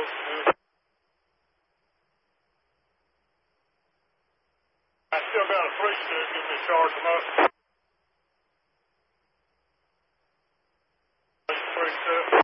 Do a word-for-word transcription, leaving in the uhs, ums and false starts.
supposed to do. I still got a three stick. Give me a charge them up. Three stick.